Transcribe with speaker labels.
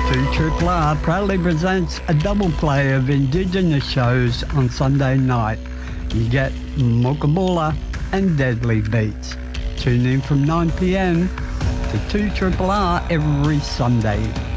Speaker 1: 2 Triple R proudly presents a double play of Indigenous shows on Sunday night. You get Mokabula and Deadly Beats. Tune in from 9 p.m. to 2 Triple R every Sunday.